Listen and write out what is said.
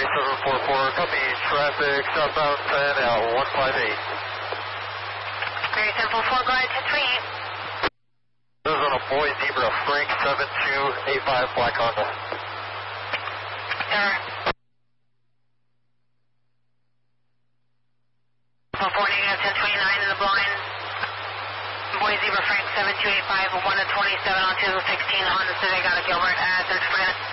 744, copy traffic southbound 10 at 158. Gray 744, go ahead, 1028. This is on a Boy Zebra Frank 7285 Black Honda. Sir. 448 1029 in the blind. Boy Zebra Frank 7285, 1 to 27 on 216 Honda Civic out of Gilbert at 30 minutes.